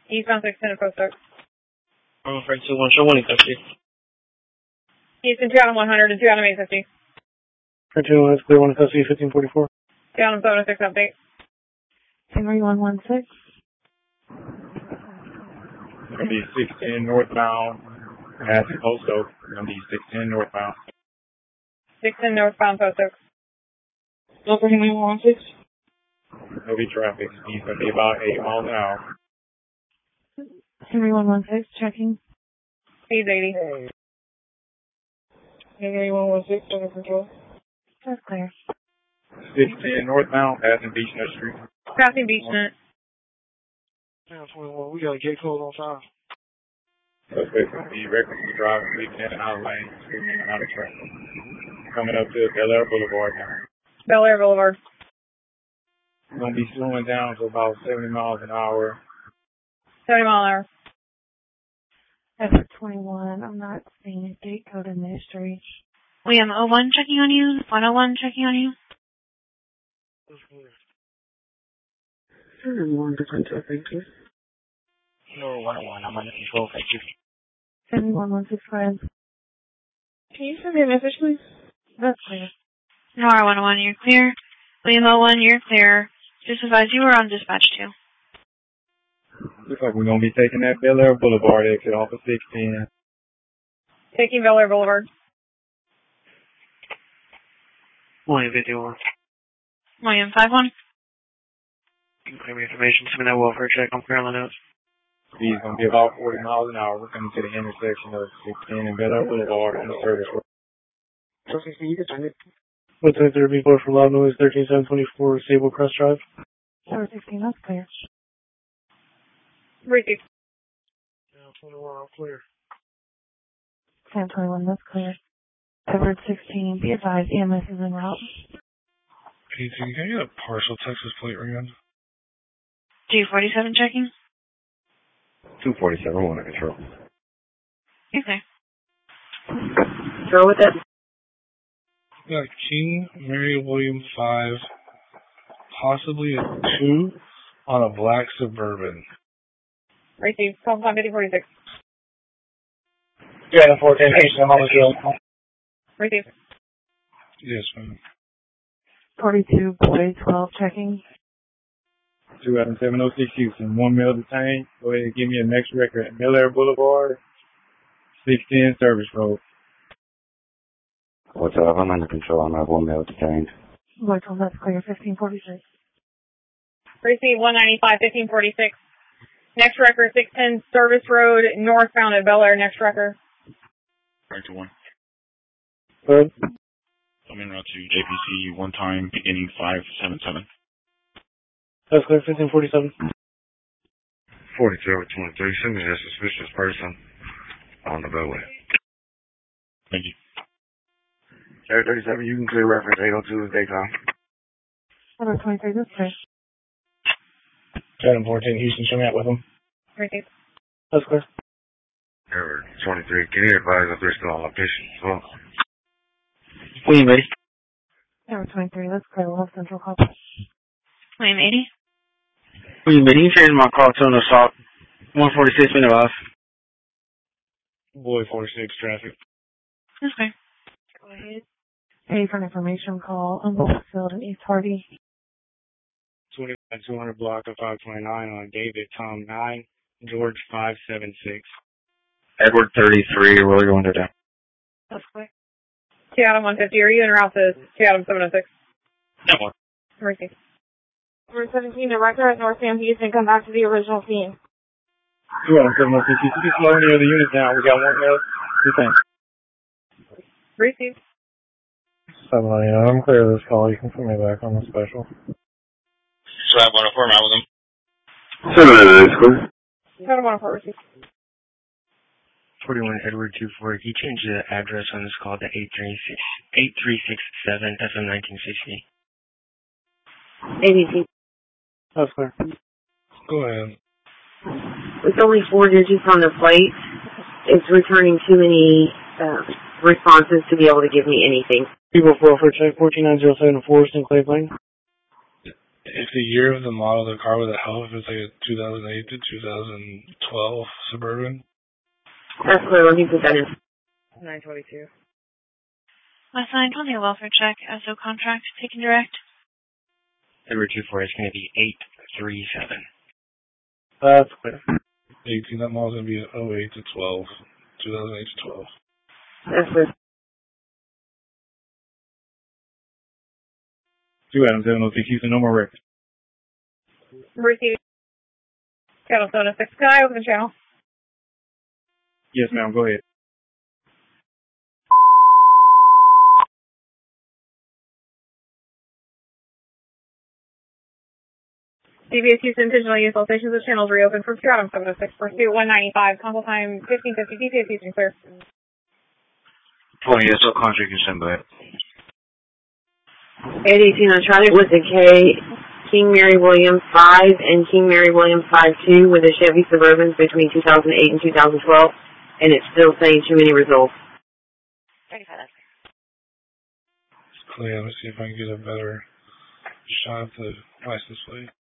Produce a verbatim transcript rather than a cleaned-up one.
Eastbound six ten at Post Oak. I'm afraid two one, show one eight fifty. Houston, two Adam one hundred and two Adam eight fifty. two one, it's clear one custody, fifteen forty-four. two Adam seven oh six update. Henry one one six. Gonna be six ten northbound at Post Oak. Gonna be six ten northbound. six ten northbound Post Oak. Local Henry one one six. There'll be traffic. He's gonna be about eight miles an hour. Henry one one six, checking. Speed's eighty. Henry one one six, under control. That's clear. six ten northbound, passing Beechnet Street. Passing Beechnet. Yeah, twenty-one, we got a gate closed on time. Suspect gonna be recklessly driving, leaving in and out of lane, speeding in and out of traffic. Coming up to Bel Air Boulevard now. Bel Air Boulevard. Gonna be slowing down to about seventy miles an hour. seventy mile an hour. F twenty-one, I'm not seeing a gate code in the history. William oh one checking on you. one oh one checking on you. one percent, thank you. No, one oh one, I'm under control, thank you. Henry one one six, friends. Can you send me a message, please? That's clear. No, one oh one, you're clear. William oh one, you're clear. Just advise you are on dispatch too. Looks like we're gonna be taking that Bel Air Boulevard exit off of six ten. Taking Bel Air Boulevard. William fifty-one. William five one. You can claim information, send me that welfare check, I'm clear on the notes. Speed's gonna be about forty miles an hour. We're coming to the intersection of six ten and Bel Air Boulevard on the service road. Okay, so you can find it. What's that there before for loud noise, thirteen seven twenty-four, Sable Crest Drive? Tower sixteen, that's clear. Receive. Yeah, twenty-one, I'm clear. Sam twenty-one, that's clear. Edward sixteen, be advised, E M S is en route. P T, can you get a partial Texas plate ring? G forty-seven checking. two forty-seven, one under control. Okay. Throw with it. Yeah, King Mary William five, possibly a two on a black Suburban. Receive. Call time fifty forty-six. Yeah, the fourteen, I'm on the drill. Receive. Yes, ma'am. forty-two, boy, twelve, checking. two Adam seven oh six Houston, one male detained. Go ahead and give me a next record at Bel Air Boulevard, six ten Service Road. What's up? I'm under control. I'm at one male detained. Boy, twelve, that's clear, fifteen forty-six. Receive one ninety-five, fifteen forty-six. Next record, six ten Service Road, northbound at Bel Air. Next record. Right to one. Good. I'm en route to J P C, one time, beginning five seven seven. That's clear, fifteen forty-seven. forty-two over twenty-three. Send me a suspicious person on the beltway. Thank you. J thirty-seven, you can clear reference eight oh two is daytime. Edward twenty-three, that's clear. Adam fourteen, Houston, show me out with them. Receive. That's clear. Edward twenty-three, can you advise if they're still on location as well? William ready? Edward twenty-three, that's clear, we'll have central call. William eighty. William ready? You changed my call to an assault. one forty-six minute off. Boy forty-six, traffic. Okay. Go ahead. Ready for an information call on both field and East Hardy. twenty-one two hundred block of five twenty-nine on David, Tom nine, George five seven six. Edward thirty-three, we're going to down. That's clear. two Adam one fifty. Are you in route to two Adam seven oh six? No more. Receive. Number seventeen, the record at North Sam Houston, come back to the original scene. two Adam seven oh six Houston, be slow near the unit now. We got one male detained. Receive. seven oh eight, I'm clear of this call. You can put me back on the special. So I want to form out with them. seven oh nine, clear. Seven one four. Receive. forty-one Edward two four. He changed the address on this call to eight three six eight three six seven F M nineteen sixty. A B C. That's clear. Go ahead. With only four digits on the plate, it's returning too many uh, responses to be able to give me anything. People for welfare check, fourteen nine zero seven Forest in Clay Plain. If the year of the model of the car would help, if it's like a two thousand eight to two thousand twelve Suburban. That's clear. Let me put that in. nine twenty-two. Assigned on the welfare check, S O contract, taken direct. Number two four is going to be eight three seven. That's clear. eighteen, that model's going to be oh eight to twelve. two thousand eight to twelve. That's clear. two Adam seven oh six Houston, no more records. Receive. Channel seven oh six. Can I open the channel? Yes, ma'am, go ahead. C B S Houston intentional use all stations of channels reopened for Stratum seven oh six. Pursuit one ninety-five. Console time fifteen fifty. D P S Houston clear. twenty, S O contract you send back. eight eighteen on Charlie with the K, King Mary Williams five and King Mary Williams five two with a Chevy Suburban between two thousand eight and two thousand twelve, and it's still saying too many results. thirty-five. It's clear. Let me see if I can get a better shot of the license plate.